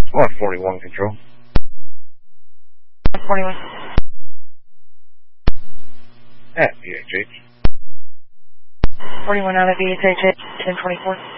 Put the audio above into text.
141 control. 41. At BHH. 41 out of BHH, 1024.